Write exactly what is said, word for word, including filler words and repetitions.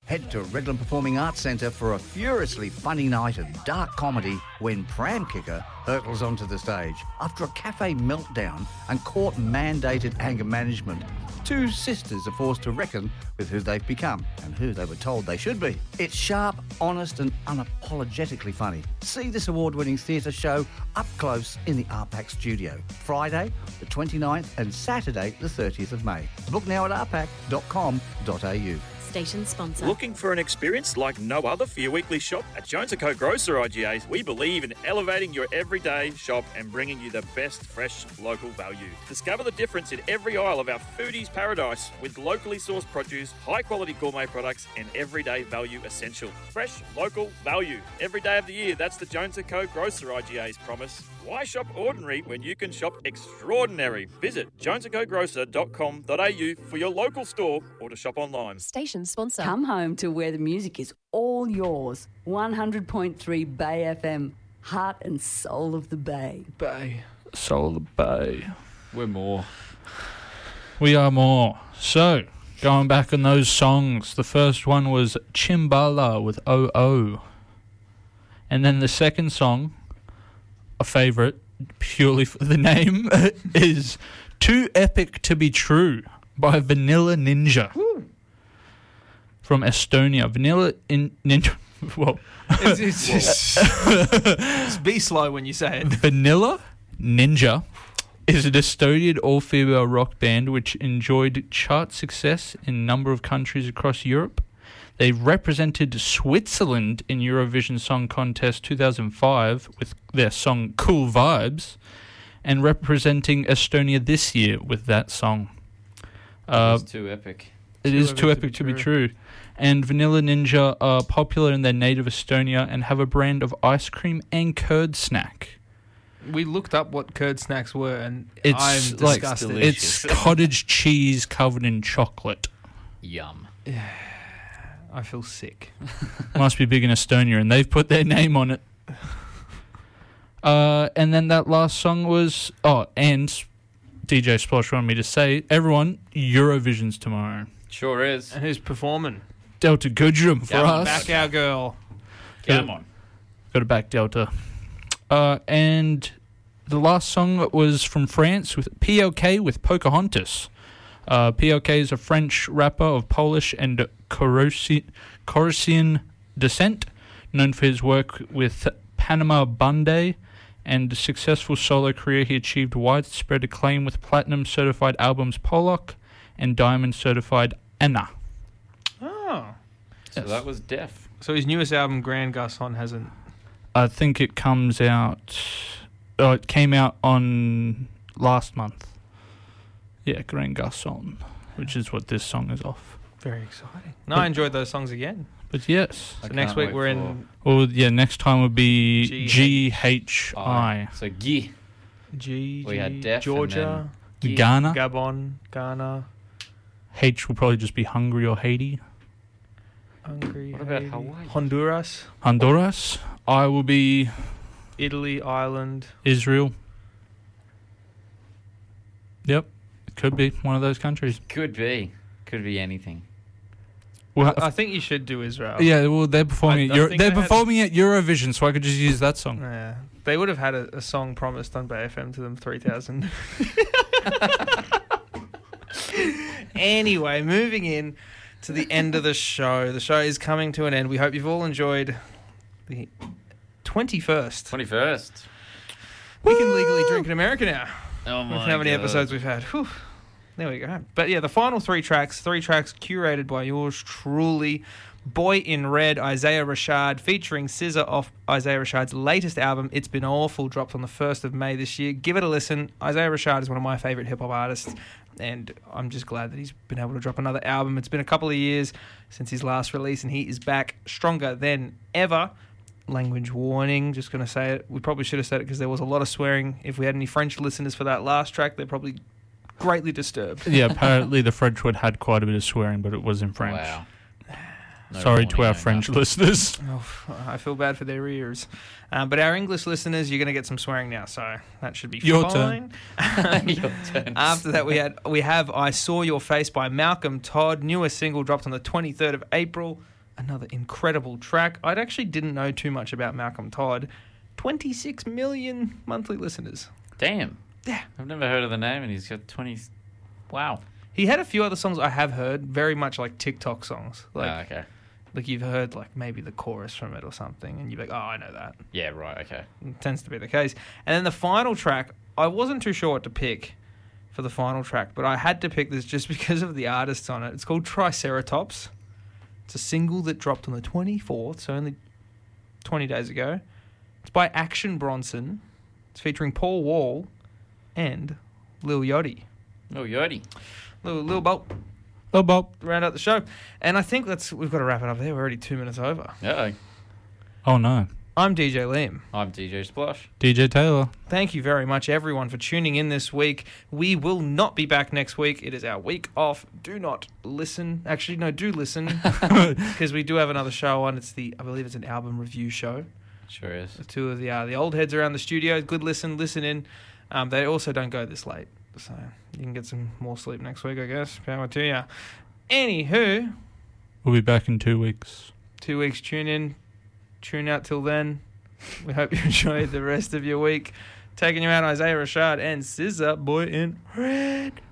Head to Redland Performing Arts Centre for a furiously funny night of dark comedy when Pram Kicker hurtles onto the stage. After a cafe meltdown and court-mandated anger management, two sisters are forced to reckon with who they've become and who they were told they should be. It's sharp, honest and unapologetically funny. See this award-winning theatre show up close in the R PAC studio. Friday the twenty-ninth and Saturday the thirtieth of May. Book now at r pac dot com dot a u. Station sponsor. Looking for an experience like no other for your weekly shop? At Jones and Co Grocer I G As, we believe in elevating your everyday shop and bringing you the best fresh local value. Discover the difference in every aisle of our foodies paradise with locally sourced produce, high quality gourmet products and everyday value essential. Fresh local value. Every day of the year, that's the Jones and Co Grocer I G A's promise. Why shop ordinary when you can shop extraordinary? Visit jones and co grocer dot com dot a u for your local store or to shop online. Station sponsor. Come home to where the music is all yours. one hundred point three Bay F M, heart and soul of the Bay. Bay. Soul of the Bay. We're more. We are more. So, going back on those songs, the first one was Chimbala with O O. And then the second song, a favourite, purely for the name, is Too Epic to Be True by Vanilla Ninja. Woo. From Estonia. Vanilla in, Ninja... Well... It's, it's, it's, it's be slow when you say it. Vanilla Ninja is an Estonian all-female rock band which enjoyed chart success in a number of countries across Europe. They represented Switzerland in Eurovision Song Contest two thousand five with their song Cool Vibes, and representing Estonia this year with that song. Uh, it's too epic. It too is epic too epic to be, to be true. And Vanilla Ninja are popular in their native Estonia and have a brand of ice cream and curd snack. We looked up what curd snacks were, and it's I'm like disgusted. It's cottage cheese covered in chocolate. Yum. I feel sick. Must be big in Estonia, and they've put their name on it. Uh, and then that last song was... Oh, and D J Splosh wanted me to say, everyone, Eurovision's tomorrow. Sure is. And who's performing? Delta Goodrum for Come us. Back our girl. Come on. Got to back Delta. Uh, and the last song was from France with P L K with Pocahontas. Uh, P L K is a French rapper of Polish and Croatian descent, known for his work with Panama Bunde and a successful solo career. He achieved widespread acclaim with platinum-certified albums Polak and diamond-certified Anna. Oh. So Yes. that was Def. So his newest album, Grand Garçon, hasn't... I think it comes out... Oh, it came out on last month. Yeah, Grand Garçon, which is what this song is off. Very exciting. No, I enjoyed those songs again. But yes. So next week we're in... Well, yeah, next time would be G H I. So G. G, We had G, Def Georgia, and then Ghana. Gabon, Ghana, H will probably just be Hungary or Haiti. Hungary, What about Haiti, Hawaii? Honduras, Honduras. I will be Italy, Ireland. Israel. Yep. It could be one of those countries. Could be. Could be anything. Well, I think you should do Israel. yeah, well, they're performing. I- at I Euro- think they're they had- performing at Eurovision, so I could just use that song. Yeah. They would have had a, a song promised on Bay F M to them three thousand. Anyway, moving in to the end of the show. The show is coming to an end. We hope you've all enjoyed the twenty-first. twenty-first. We can legally drink in America now. Oh Look my how many God. episodes we've had. Whew. There we go. But yeah, the final three tracks, three tracks curated by yours truly. Boy in Red, Isaiah Rashad, featuring S Z A off Isaiah Rashad's latest album, It's Been Awful, dropped on the first of May this year. Give it a listen. Isaiah Rashad is one of my favourite hip-hop artists, and I'm just glad that he's been able to drop another album. It's been a couple of years since his last release, and he is back stronger than ever. Language warning, just going to say it. We probably should have said it because there was a lot of swearing. If we had any French listeners for that last track, they're probably greatly disturbed. Yeah, apparently the French word had quite a bit of swearing, but it was in French. Wow. No Sorry warning, to our no French nothing. listeners. Oh, I feel bad for their ears. Um, but our English listeners, you're going to get some swearing now, so that should be Your fine. Your turn. After that, we had we have I Saw Your Face by Malcolm Todd. Newest single dropped on the twenty-third of April. another incredible track. I actually didn't know too much about Malcolm Todd. twenty-six million monthly listeners. Damn. Yeah. I've never heard of the name, and he's got twenty. Wow. He had a few other songs I have heard, very much like TikTok songs. Like, Ah, okay. like you've heard like maybe the chorus from it or something, and you're like, oh, I know that. Yeah, right, okay. It tends to be the case. And then the final track, I wasn't too sure what to pick for the final track, but I had to pick this just because of the artists on it. It's called Triceratops. It's a single that dropped on the twenty-fourth, so only twenty days ago. It's by Action Bronson. It's featuring Paul Wall and Lil Yachty. Oh, Yodi. Lil, Lil Bolt. Oh, Bob. Round out the show. And I think that's we've got to wrap it up there. We're already two minutes over. Uh-oh. Oh, no. I'm D J Liam. I'm D J Splosh. D J Taylor. Thank you very much, everyone, for tuning in this week. We will not be back next week. It is our week off. Do not listen. Actually, no, do listen. Because we do have another show on. It's the, I believe it's an album review show. Sure is. The two of the uh, the old heads around the studio. Good listen, listen in. Um, they also don't go this late. So you can get some more sleep next week, I guess. Power to ya. Anywho, We'll be back in two weeks. two weeks, tune in. Tune out till then. We hope you enjoyed the rest of your week. Taking you out, Isaiah Rashad and Scissor Boy in Red.